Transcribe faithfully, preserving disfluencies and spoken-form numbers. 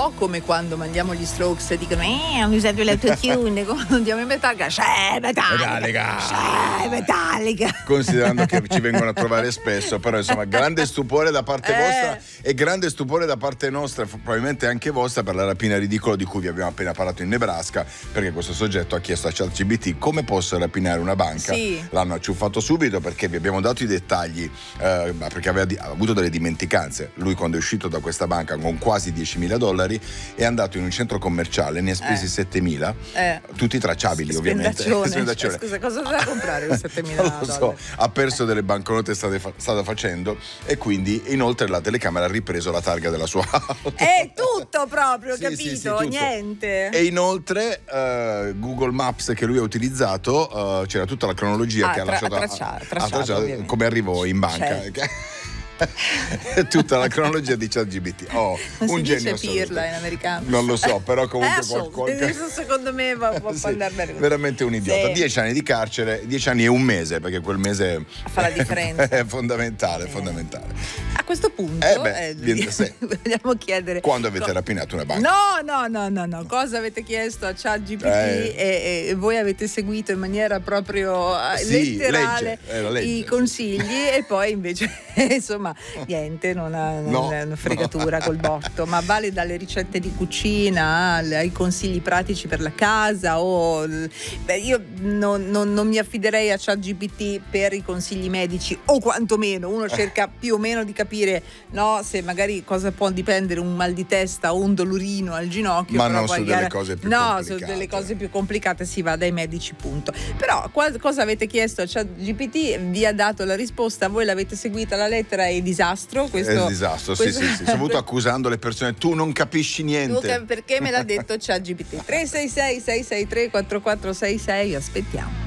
po' come quando mandiamo gli Strokes e dicono eh, hanno usato l'autotune, quando andiamo in Metallica, c'è Metallica, c'è Metallica. Considerando che ci vengono a trovare spesso, però insomma grande stupore da parte Eh. vostra e grande stupore da parte nostra, probabilmente anche vostra, per la rapina ridicola di cui vi abbiamo appena parlato in Nebraska, perché questo soggetto ha chiesto a ChatGPT come posso rapinare una banca. Sì. L'hanno acciuffato subito perché vi abbiamo dato i dettagli, eh, perché aveva di- avuto delle dimenticanze. Lui, quando è uscito da questa banca con quasi diecimila dollari, è andato in un centro commerciale, ne ha spesi Eh. settemila, Eh. tutti tracciabili ovviamente. Spendaccione. Spendaccione. Scusa, cosa doveva comprare con settemila Non lo so, dollari? ha perso delle banconote strada, fa- strada facendo, e quindi inoltre la telecamera ha ripreso la targa della sua auto. È tutto proprio, Sì, capito? sì, sì, tutto. Niente. E inoltre eh, Google Maps che lui ha utilizzato, eh, c'era tutta la cronologia Ah, che ha tra- lasciato, ha tracciato, ha tracciato, tracciato ovviamente. come arrivò in banca. Certo. Tutta la cronologia di ChatGPT. Oh, Non un si genio dice assoluto. pirla in americano. Non lo so, però comunque eh, qual- qualche- Questo secondo me va, può Sì, andare bene. veramente un idiota. Sì. Dieci anni di carcere, dieci anni e un mese, perché quel mese Fa la differenza. è fondamentale, fondamentale. A questo punto Eh beh, eh, viene- sì. vogliamo chiedere Quando avete co- rapinato una banca? No, no, no, no, no. Cosa avete chiesto a ChatGPT Eh. e, e voi avete seguito in maniera proprio eh, Sì, letterale legge, eh, la legge. i consigli e poi invece insomma niente, non ha, non No, è una fregatura no. col botto, ma vale dalle ricette di cucina al- ai consigli pratici per la casa o beh, io non, non- non mi affiderei a ChatGPT per i consigli medici, o quantomeno uno cerca più o meno di capire, no, se magari cosa può dipendere un mal di testa o un dolorino al ginocchio, Ma però non poi su delle chiara- cose più no, complicate. su delle cose più complicate si va dai medici, punto. Però qua- cosa avete chiesto a ChatGPT? Vi ha dato la risposta, voi l'avete seguita alla lettera, è disastro. Questo, È un disastro, questo- sì, sì, sì. Sono venuto accusando le persone, tu non capisci niente. Luca, perché me l'ha detto ChatGPT? tre sei sei sei sei tre quattro quattro sei sei, aspettiamo.